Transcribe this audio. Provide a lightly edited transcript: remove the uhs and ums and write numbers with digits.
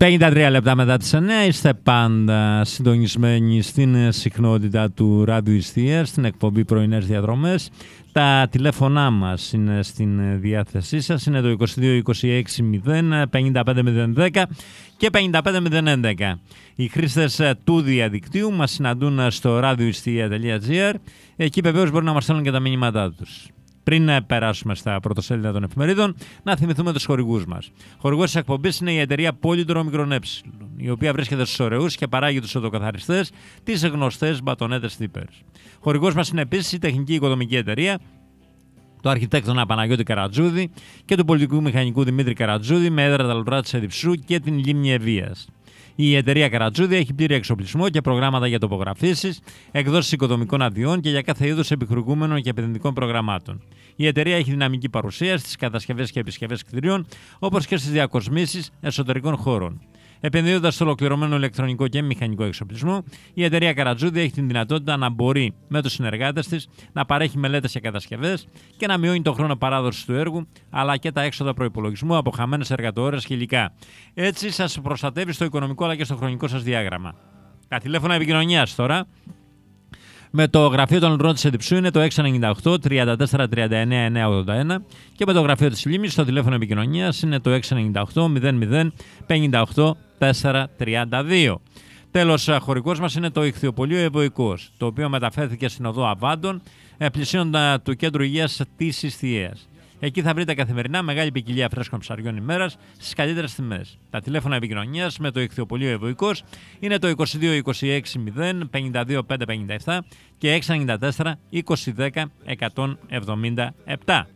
53 λεπτά μετά τις 9 είστε πάντα συντονισμένοι στην συχνότητα του Ράδιου Ιστίας, στην εκπομπή Πρωινές Διαδρομές. Τα τηλέφωνά μας είναι στην διάθεσή σας, είναι το 22 26 0 55 010 και 55 011. Οι χρήστες του διαδικτύου μας συναντούν στο radioistia.gr, εκεί βεβαίως μπορούν να μας στέλνουν και τα μηνύματά τους. Πριν περάσουμε στα πρωτοσέλιδα των εφημερίδων, να θυμηθούμε τους χορηγούς μας. Χορηγός της εκπομπής είναι η εταιρεία Polydro ΜΚΕ, η οποία βρίσκεται στους Ωρεούς και παράγει τους οδοκαθαριστές, τις γνωστές μπατονέτες Tippers. Χορηγός μας είναι επίσης η τεχνική οικοδομική εταιρεία, του αρχιτέκτονα Παναγιώτη Καρατζούδη και του πολιτικού μηχανικού Δημήτρη Καρατζούδη, με έδρα τα Λουτρά της Εδιψού και την Λίμνη Ευβοίας. Η εταιρεία Καρατζούδη έχει πλήρη εξοπλισμό και προγράμματα για τοπογραφήσεις, εκδόσεις οικοδομικών αδειών και για κάθε είδους επιχορηγούμενων και επενδυτικών προγραμμάτων. Η εταιρεία έχει δυναμική παρουσία στις κατασκευές και επισκευές κτηρίων, όπως και στις διακοσμήσεις εσωτερικών χώρων. Επενδύοντας στο ολοκληρωμένο ηλεκτρονικό και μηχανικό εξοπλισμό, η εταιρεία Καρατζούδη έχει την δυνατότητα να μπορεί με τους συνεργάτες της να παρέχει μελέτες και κατασκευές και να μειώνει τον χρόνο παράδοσης του έργου, αλλά και τα έξοδα προϋπολογισμού από χαμένες εργατοώρες και υλικά. Έτσι σας προστατεύει στο οικονομικό αλλά και στο χρονικό σας διάγραμμα. Τα τηλέφωνα επικοινωνίας τώρα. Με το γραφείο των Λουτρών της Εδιψού είναι το 698 34 39 981 και με το γραφείο της Λίμνης το τηλέφωνο επικοινωνίας είναι το 698 00 58 432. Τέλος, χορηγός μας είναι το Ιχθυοπωλείο Ευωικός, το οποίο μεταφέρθηκε στην οδό Αβάντων, πλησίον του κέντρου υγείας της Ιστιαίας. Εκεί θα βρείτε καθημερινά μεγάλη ποικιλία φρέσκων ψαριών ημέρας στις καλύτερες τιμές. Τα τηλέφωνα επικοινωνίας με το Ιχθυοπωλείο Ευωικός είναι το 22 26 0 52 557 και 694 2010 177.